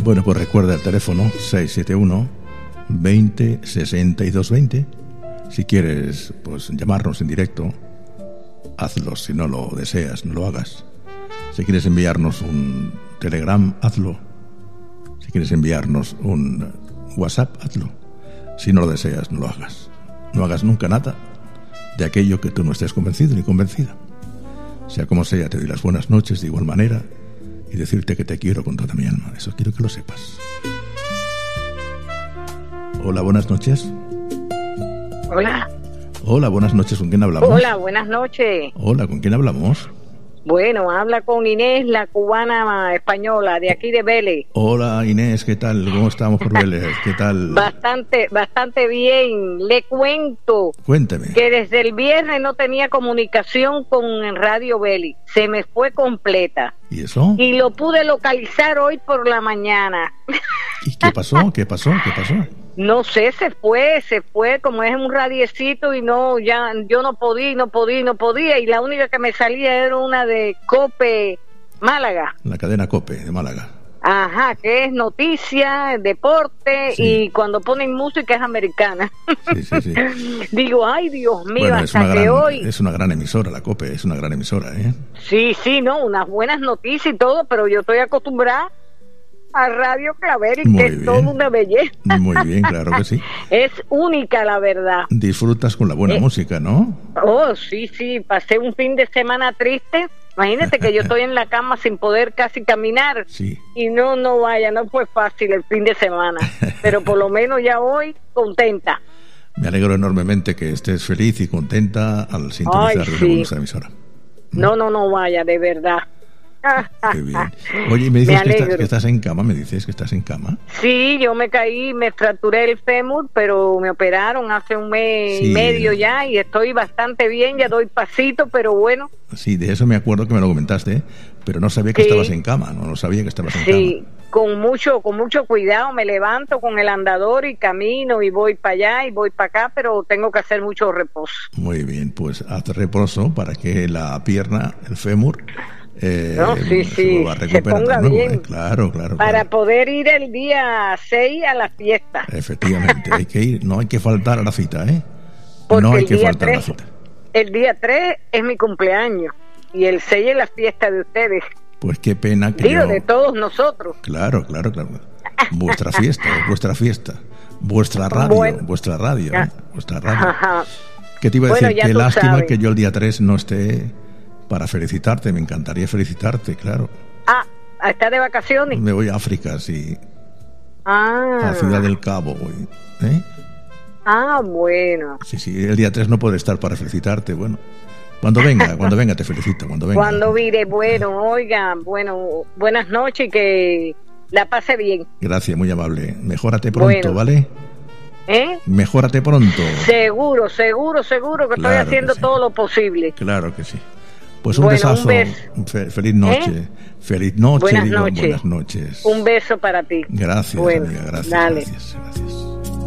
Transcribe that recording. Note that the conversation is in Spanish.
Bueno, pues recuerda el teléfono 671 20 62 20. Si quieres, pues llamarnos en directo, hazlo. Si no lo deseas, no lo hagas. Si quieres enviarnos un Telegram, hazlo. Si quieres enviarnos un WhatsApp, hazlo. Si no lo deseas, no lo hagas. No hagas nunca nada de aquello que tú no estés convencido ni convencida. Sea como sea, te doy las buenas noches de igual manera y decirte que te quiero con toda mi alma. Eso quiero que lo sepas. Hola, buenas noches. Hola. Hola, buenas noches. ¿Con quién hablamos? Hola, buenas noches. Hola, ¿con quién hablamos? Bueno, habla con Inés, la cubana española, de aquí de Vélez. Hola, Inés, ¿qué tal? ¿Cómo estamos por Vélez? ¿Qué tal? Bastante bien. Le cuento. Cuénteme. Que desde el viernes no tenía comunicación con Radio Vélez. Se me fue completa. ¿Y eso? Y lo pude localizar hoy por la mañana. ¿Y qué pasó? ¿Qué pasó? No sé, se fue, como es un radiecito y no, ya, yo no podía, y la única que me salía era una de COPE Málaga. La cadena COPE de Málaga. Ajá, que es noticia, deporte, sí. Y cuando ponen música es americana. Sí. Digo, ay, Dios mío, bueno, hasta que hoy... Es una gran emisora, la COPE, es una gran emisora, ¿eh? Sí, no, unas buenas noticias y todo, pero yo estoy acostumbrada a Radio Claveris, que es toda una belleza. Muy bien, claro que sí. Es única, la verdad. Disfrutas con la buena música, ¿no? Oh, sí, pasé un fin de semana triste. Imagínate que yo estoy en la cama sin poder casi caminar. Sí. Y no fue fácil el fin de semana. Pero por lo menos ya hoy contenta. Me alegro enormemente que estés feliz y contenta al sintonizar nuestra emisora. No vaya, de verdad. Qué bien. Oye, me dices que estás en cama, ¿me dices que estás en cama? Sí, yo me caí, me fracturé el fémur, pero me operaron hace un mes y medio ya y estoy bastante bien, ya doy pasito, pero bueno. Sí, de eso me acuerdo que me lo comentaste, pero no sabía que estabas en cama, no sabía que estabas en cama. Sí, con mucho cuidado me levanto con el andador y camino y voy para allá y voy para acá, pero tengo que hacer mucho reposo. Muy bien, pues haz reposo para que la pierna, el fémur... se ponga nuevo, bien. Claro. Para poder ir el día 6 a la fiesta. Efectivamente, hay que ir, no hay que faltar a la cita, ¿eh? Porque no hay que faltar a la cita. El día 3 es mi cumpleaños y el 6 es la fiesta de ustedes. Pues qué pena que de todos nosotros. Claro. Vuestra fiesta, vuestra radio, vuestra radio. Ajá. ¿Qué te iba a decir? Qué lástima sabes que yo el día 3 no esté para felicitarte, me encantaría felicitarte, claro. ¿Estás de vacaciones? Me voy a África, sí. A Ciudad del Cabo, voy. Bueno. Sí, el día 3 no puedo estar para felicitarte, bueno. Cuando venga te felicito, cuando venga. Cuando vire, buenas noches y que la pase bien. Gracias, muy amable. Mejórate pronto, ¿vale? Mejórate pronto. Seguro que estoy haciendo todo lo posible. Claro que sí. Pues un besazo. Feliz noche. Feliz noche. Buenas noches. Un beso para ti. Gracias, amiga. Gracias.